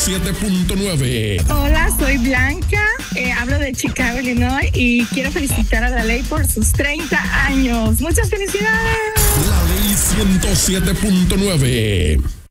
7.9. Hola, soy Blanca, hablo de Chicago, Illinois y quiero felicitar a la ley por sus 30 años. ¡Muchas felicidades! La ley 107.9.